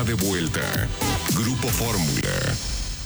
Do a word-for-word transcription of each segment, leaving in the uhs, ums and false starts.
está de vuelta. Grupo Fórmula.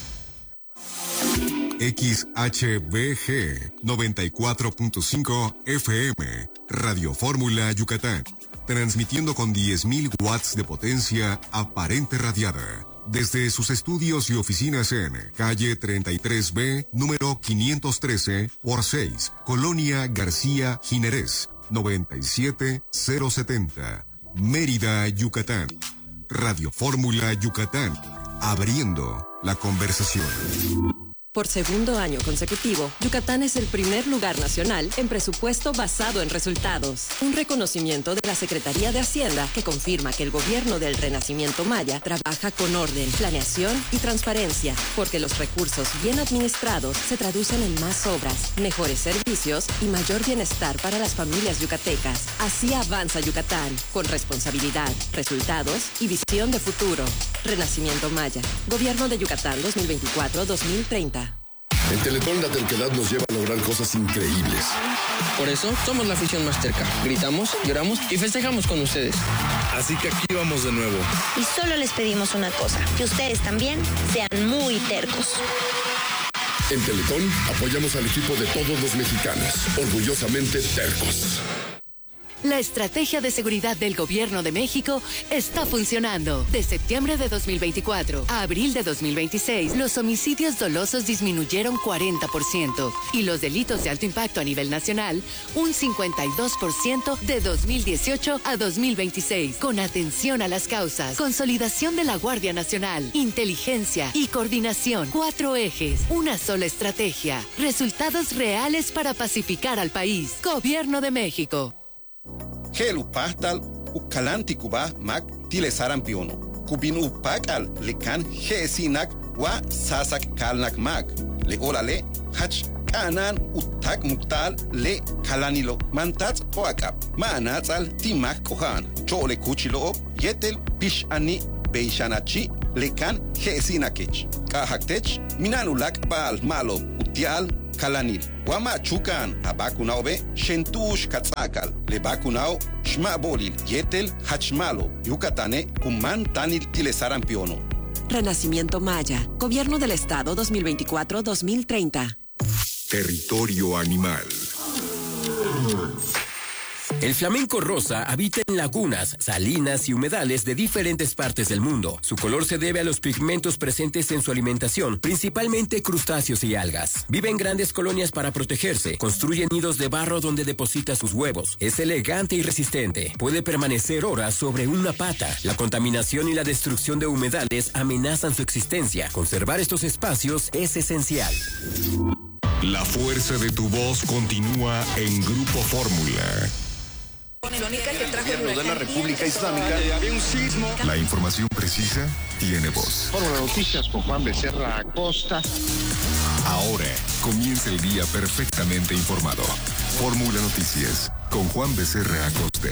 X H B G noventa y cuatro punto cinco F M, Radio Fórmula Yucatán, transmitiendo con diez mil watts de potencia aparente radiada, desde sus estudios y oficinas en calle treinta y tres B, número quinientos trece por seis, Colonia García Jiménez, noventa y siete mil setenta, Mérida, Yucatán. Radio Fórmula Yucatán, abriendo la conversación. Por segundo año consecutivo, Yucatán es el primer lugar nacional en presupuesto basado en resultados. Un reconocimiento de la Secretaría de Hacienda que confirma que el gobierno del Renacimiento Maya trabaja con orden, planeación y transparencia, porque los recursos bien administrados se traducen en más obras, mejores servicios y mayor bienestar para las familias yucatecas. Así avanza Yucatán, con responsabilidad, resultados y visión de futuro. Renacimiento Maya, Gobierno de Yucatán dos mil veinticuatro a dos mil treinta. En Teletón la terquedad nos lleva a lograr cosas increíbles. Por eso somos la afición más terca. Gritamos, lloramos y festejamos con ustedes. Así que aquí vamos de nuevo. Y solo les pedimos una cosa, que ustedes también sean muy tercos. En Teletón apoyamos al equipo de todos los mexicanos, orgullosamente tercos. La estrategia de seguridad del Gobierno de México está funcionando. De septiembre de dos mil veinticuatro a abril de dos mil veintiséis, los homicidios dolosos disminuyeron cuarenta por ciento y los delitos de alto impacto a nivel nacional un cincuenta y dos por ciento de dos mil dieciocho a dos mil veintiséis. Con atención a las causas, consolidación de la Guardia Nacional, inteligencia y coordinación. Cuatro ejes, una sola estrategia. Resultados reales para pacificar al país. Gobierno de México. Helu pastal ukalanti kuba mak tilesaran piono. Kubin upakal lekan hesinak wa sasak kalnak mak. Le orale hach kanan utak muktal le kalanilo mantats oakap. Manatzal timak kohan. Chole kuchilo yetel pishani beishanachi lekan hesinakech. Kahaktech minanulak bal malo utial kalanil. Wama chukan abakunao be shentush katzakal le bakunao shmabolil yetel hachmalo yucatane kuman tanil tilesaran piono. Renacimiento Maya, Gobierno del Estado dos mil veinticuatro a dos mil treinta. Territorio animal. El flamenco rosa habita en lagunas, salinas y humedales de diferentes partes del mundo. Su color se debe a los pigmentos presentes en su alimentación, principalmente crustáceos y algas. Vive en grandes colonias para protegerse, construye nidos de barro donde deposita sus huevos. Es elegante y resistente, puede permanecer horas sobre una pata. La contaminación y la destrucción de humedales amenazan su existencia. Conservar estos espacios es esencial. La fuerza de tu voz continúa en Grupo Fórmula. Gobierno de la República Islámica. Había un sismo. La información precisa tiene voz. Fórmula Noticias con Juan Becerra Acosta. Ahora comienza el día perfectamente informado. Fórmula Noticias con Juan Becerra Acosta.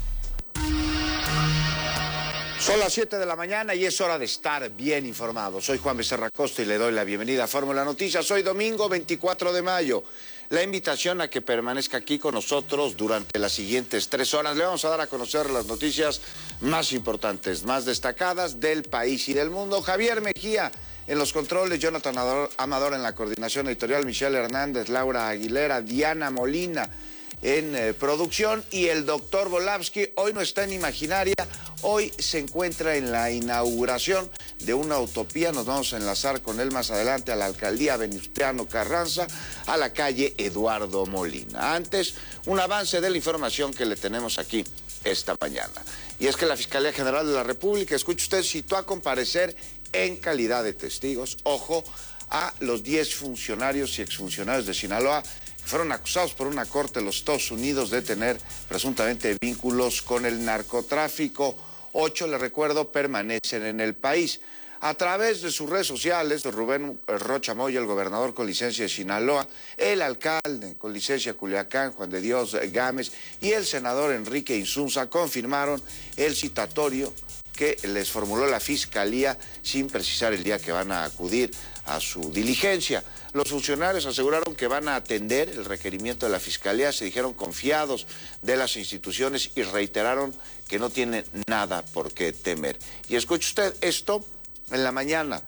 Son las siete de la mañana y es hora de estar bien informado. Soy Juan Becerra Acosta y le doy la bienvenida a Fórmula Noticias. Hoy domingo veinticuatro de mayo. La invitación a que permanezca aquí con nosotros durante las siguientes tres horas. Le vamos a dar a conocer las noticias más importantes, más destacadas del país y del mundo. Javier Mejía en los controles, Jonathan Amador en la coordinación editorial, Michelle Hernández, Laura Aguilera, Diana Molina en eh, producción y el doctor Volavsky hoy no está en Imaginaria, hoy se encuentra en la inauguración de una utopía. Nos vamos a enlazar con él más adelante a la alcaldía Venustiano Carranza, a la calle Eduardo Molina. Antes, un avance de la información que le tenemos aquí esta mañana. Y es que la Fiscalía General de la República, escuche usted, citó a comparecer en calidad de testigos, ojo, a los diez funcionarios y exfuncionarios de Sinaloa fueron acusados por una corte de los Estados Unidos de tener presuntamente vínculos con el narcotráfico. Ocho, les recuerdo, permanecen en el país. A través de sus redes sociales, Rubén Rocha Moya, el gobernador con licencia de Sinaloa, el alcalde con licencia de Culiacán, Juan de Dios Gámez, y el senador Enrique Insunza confirmaron el citatorio que les formuló la Fiscalía sin precisar el día que van a acudir a su diligencia. Los funcionarios aseguraron que van a atender el requerimiento de la Fiscalía, se dijeron confiados de las instituciones y reiteraron que no tienen nada por qué temer. Y escuche usted esto en la mañana.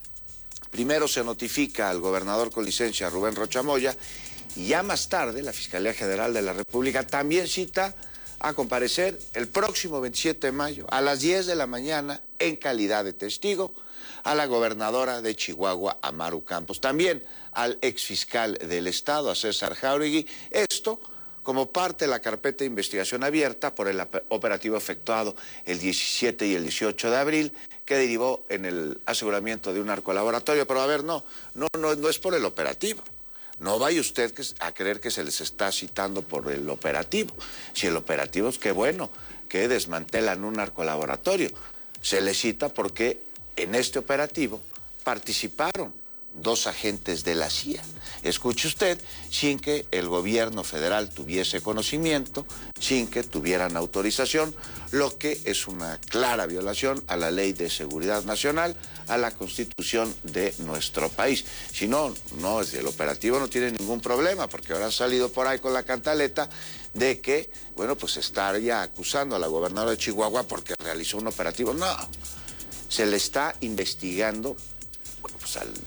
Primero se notifica al gobernador con licencia, Rubén Rocha Moya, y ya más tarde la Fiscalía General de la República también cita a comparecer el próximo veintisiete de mayo a las diez de la mañana en calidad de testigo a la gobernadora de Chihuahua, Amaru Campos, también al exfiscal del Estado, a César Jáuregui, esto como parte de la carpeta de investigación abierta por el operativo efectuado el diecisiete y el dieciocho de abril, que derivó en el aseguramiento de un narcolaboratorio. Pero a ver, no, no, no, no es por el operativo. No vaya usted a creer que se les está citando por el operativo. Si el operativo es que bueno, que desmantelan un narcolaboratorio. Se les cita porque en este operativo participaron dos agentes de la C I A. Escuche usted, sin que el gobierno federal tuviese conocimiento, sin que tuvieran autorización, lo que es una clara violación a la Ley de Seguridad Nacional, a la Constitución de nuestro país. Si no, no, el operativo no tiene ningún problema, porque ahora ha salido por ahí con la cantaleta de que, bueno, pues estaría acusando a la gobernadora de Chihuahua porque realizó un operativo. No, se le está investigando, bueno, pues al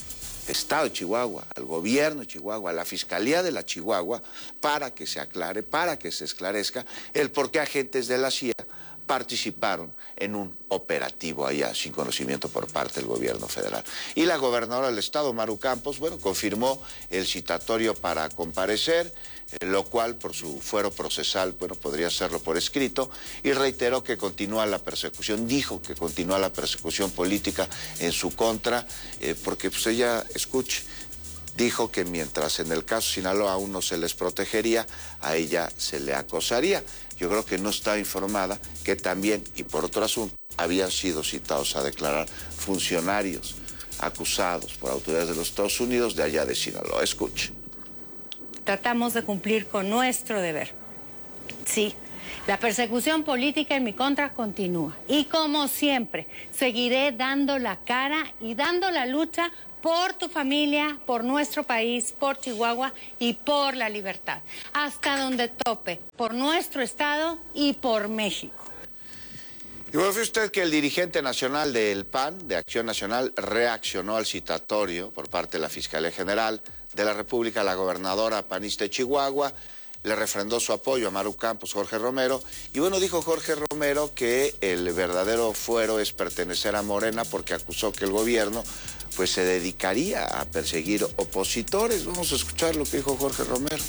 Estado de Chihuahua, al gobierno de Chihuahua, a la Fiscalía de la Chihuahua, para que se aclare, para que se esclarezca el por qué agentes de la C I A participaron en un operativo allá sin conocimiento por parte del gobierno federal. Y la gobernadora del Estado, Maru Campos, bueno, confirmó el citatorio para comparecer, eh, lo cual por su fuero procesal, bueno, podría hacerlo por escrito, y reiteró que continúa la persecución, dijo que continúa la persecución política en su contra, eh, porque pues ella, escuche, dijo que mientras en el caso Sinaloa aún no se les protegería, a ella se le acosaría. Yo creo que no está informada que también, y por otro asunto, habían sido citados a declarar funcionarios acusados por autoridades de los Estados Unidos de allá de Sinaloa. Escuche. Tratamos de cumplir con nuestro deber. Sí, la persecución política en mi contra continúa. Y como siempre, seguiré dando la cara y dando la lucha por tu familia, por nuestro país, por Chihuahua y por la libertad. Hasta donde tope, por nuestro Estado y por México. Y bueno, fue usted que el dirigente nacional del P A N, de Acción Nacional, reaccionó al citatorio por parte de la Fiscalía General de la República, la gobernadora panista de Chihuahua, le refrendó su apoyo a Maru Campos, Jorge Romero, y bueno, dijo Jorge Romero que el verdadero fuero es pertenecer a Morena porque acusó que el gobierno pues se dedicaría a perseguir opositores. Vamos a escuchar lo que dijo Jorge Romero.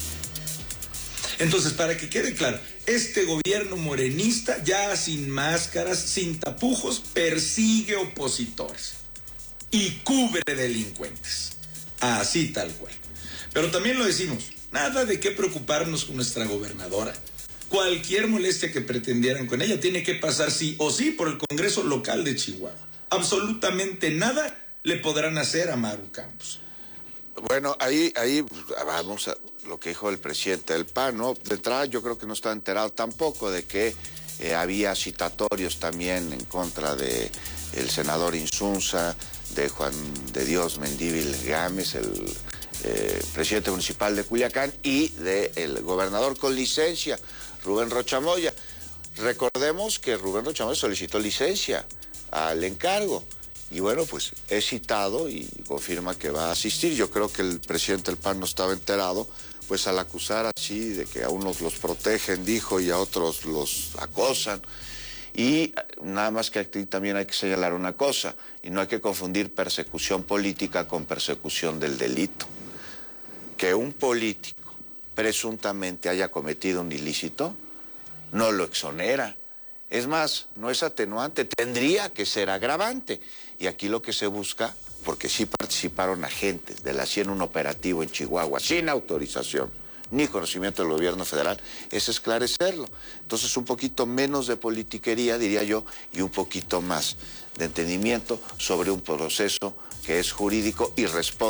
Entonces, para que quede claro, este gobierno morenista, ya sin máscaras, sin tapujos, persigue opositores y cubre delincuentes. Así tal cual. Pero también lo decimos, nada de qué preocuparnos con nuestra gobernadora. Cualquier molestia que pretendieran con ella tiene que pasar sí o sí por el Congreso local de Chihuahua. Absolutamente nada le podrán hacer a Maru Campos. Bueno, ahí, ahí vamos a lo que dijo el presidente del P A N, ¿no? De entrada yo creo que no está enterado tampoco de que eh, había citatorios también en contra de el senador Insunza, de Juan de Dios Mendívil Gámez, el eh, presidente municipal de Culiacán, y del gobernador con licencia, Rubén Rocha Moya. Recordemos que Rubén Rocha Moya solicitó licencia al encargo. Y bueno, pues es citado y confirma que va a asistir. Yo creo que el presidente del P A N no estaba enterado, pues al acusar así de que a unos los protegen, dijo, y a otros los acosan. Y nada más que aquí también hay que señalar una cosa, y no hay que confundir persecución política con persecución del delito. Que un político presuntamente haya cometido un ilícito no lo exonera. Es más, no es atenuante, tendría que ser agravante. Y aquí lo que se busca, porque sí participaron agentes de la C I A en un operativo en Chihuahua, sin autorización ni conocimiento del gobierno federal, es esclarecerlo. Entonces un poquito menos de politiquería, diría yo, y un poquito más de entendimiento sobre un proceso que es jurídico y responde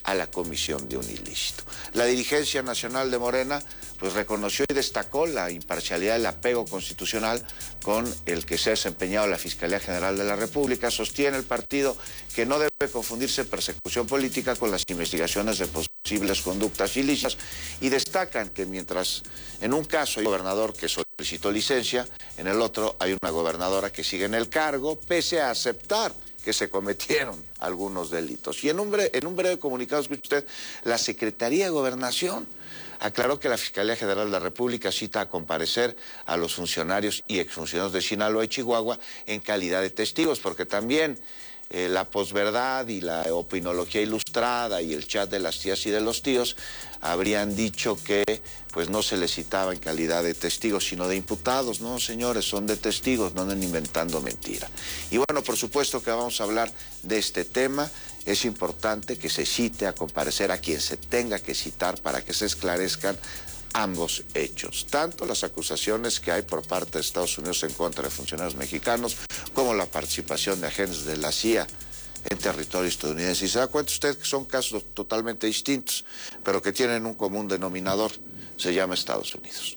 a la comisión de un ilícito. La dirigencia nacional de Morena pues reconoció y destacó la imparcialidad y el apego constitucional con el que se ha desempeñado la Fiscalía General de la República. Sostiene el partido que no debe confundirse persecución política con las investigaciones de posibles conductas ilícitas y destacan que mientras en un caso hay un gobernador que solicitó licencia, en el otro hay una gobernadora que sigue en el cargo pese a aceptar que se cometieron algunos delitos. Y en un breve, en un breve comunicado, escuche usted, la Secretaría de Gobernación aclaró que la Fiscalía General de la República cita a comparecer a los funcionarios y exfuncionarios de Sinaloa y Chihuahua en calidad de testigos, porque también eh, la posverdad y la opinología ilustrada y el chat de las tías y de los tíos habrían dicho que pues no se les citaba en calidad de testigos, sino de imputados. No, señores, son de testigos, no anden inventando mentira. Y bueno, por supuesto que vamos a hablar de este tema. Es importante que se cite a comparecer a quien se tenga que citar para que se esclarezcan ambos hechos, tanto las acusaciones que hay por parte de Estados Unidos en contra de funcionarios mexicanos, como la participación de agentes de la C I A en territorio estadounidense. Y se da cuenta usted que son casos totalmente distintos, pero que tienen un común denominador, se llama Estados Unidos.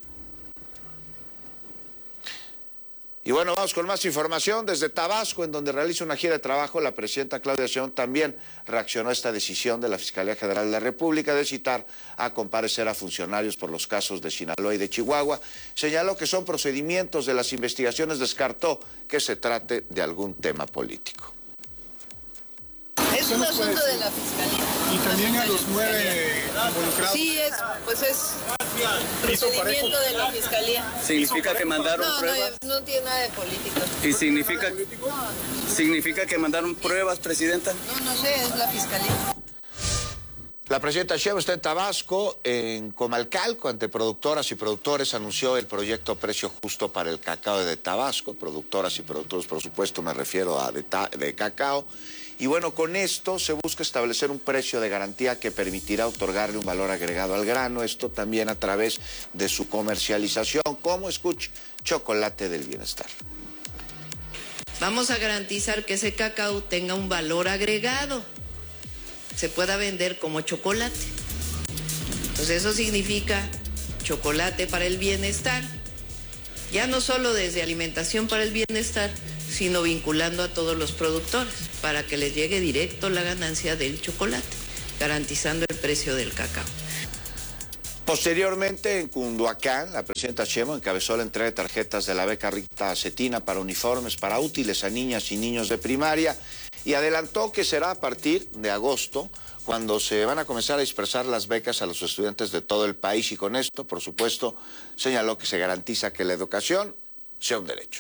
Y bueno, vamos con más información. Desde Tabasco, en donde realiza una gira de trabajo, la presidenta Claudia Sheinbaum también reaccionó a esta decisión de la Fiscalía General de la República de citar a comparecer a funcionarios por los casos de Sinaloa y de Chihuahua. Señaló que son procedimientos de las investigaciones, descartó que se trate de algún tema político. Es un asunto de la Fiscalía. Y también a los nueve involucrados. Sí, es, pues es procedimiento de la Fiscalía. ¿Significa que mandaron no, pruebas? No, no tiene nada de político. ¿Y significa, significa que mandaron pruebas, Presidenta? No, no sé, es la Fiscalía. La presidenta Sheinbaum está en Tabasco, en Comalcalco, ante productoras y productores, anunció el proyecto Precio Justo para el Cacao de Tabasco. Productoras y productores, por supuesto, me refiero a de, ta, de cacao. Y bueno, con esto se busca establecer un precio de garantía que permitirá otorgarle un valor agregado al grano, esto también a través de su comercialización, como escuche, Chocolate del Bienestar. Vamos a garantizar que ese cacao tenga un valor agregado, se pueda vender como chocolate. Entonces eso significa chocolate para el bienestar, ya no solo desde alimentación para el bienestar, sino vinculando a todos los productores para que les llegue directo la ganancia del chocolate, garantizando el precio del cacao. Posteriormente, en Cunduacán, la presidenta Sheinbaum encabezó la entrega de tarjetas de la beca Rita Cetina para uniformes, para útiles a niñas y niños de primaria, y adelantó que será a partir de agosto cuando se van a comenzar a dispersar las becas a los estudiantes de todo el país, y con esto, por supuesto, señaló que se garantiza que la educación sea un derecho.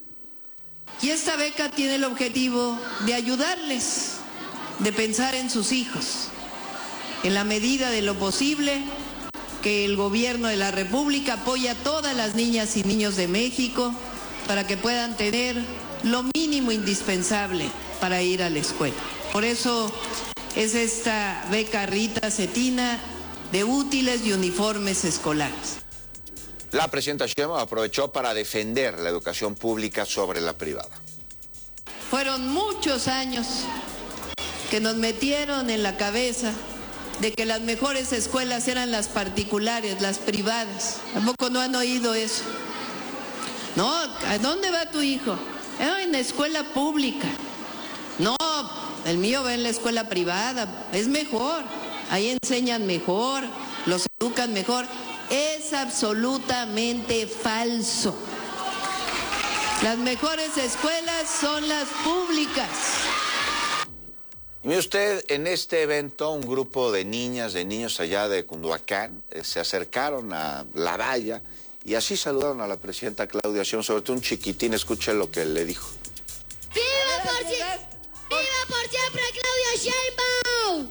Y esta beca tiene el objetivo de ayudarles, de pensar en sus hijos, en la medida de lo posible que el gobierno de la República apoya a todas las niñas y niños de México para que puedan tener lo mínimo indispensable para ir a la escuela. Por eso es esta beca Rita Cetina de útiles y uniformes escolares. La presidenta Sheinbaum aprovechó para defender la educación pública sobre la privada. Fueron muchos años que nos metieron en la cabeza de que las mejores escuelas eran las particulares, las privadas. ¿Tampoco no han oído eso? No, ¿a dónde va tu hijo? Eh, en la escuela pública. No, el mío va en la escuela privada, es mejor. Ahí enseñan mejor, los educan mejor. Es absolutamente falso. Las mejores escuelas son las públicas. Y mire usted, en este evento un grupo de niñas, de niños allá de Cunduacán eh, se acercaron a la valla y así saludaron a la presidenta Claudia Sheinbaum, sobre todo un chiquitín, escuche lo que le dijo. ¡Viva por, si ¡Viva por siempre Claudia Sheinbaum!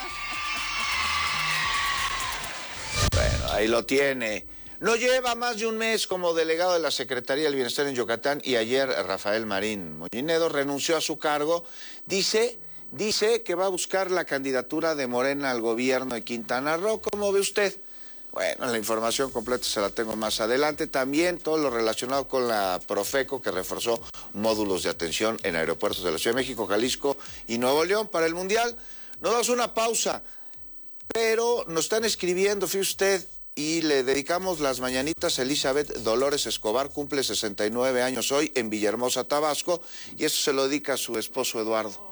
Bueno, ahí lo tiene. No lleva más de un mes como delegado de la Secretaría del Bienestar en Yucatán y ayer Rafael Marín Mollinedo renunció a su cargo. Dice, dice que va a buscar la candidatura de Morena al gobierno de Quintana Roo. ¿Cómo ve usted? Bueno, la información completa se la tengo más adelante. También todo lo relacionado con la Profeco, que reforzó módulos de atención en aeropuertos de la Ciudad de México, Jalisco y Nuevo León para el Mundial. Nos damos una pausa. Pero nos están escribiendo, fíjese usted, y le dedicamos las mañanitas a Elizabeth Dolores Escobar, cumple sesenta y nueve años hoy en Villahermosa, Tabasco, y eso se lo dedica a su esposo Eduardo.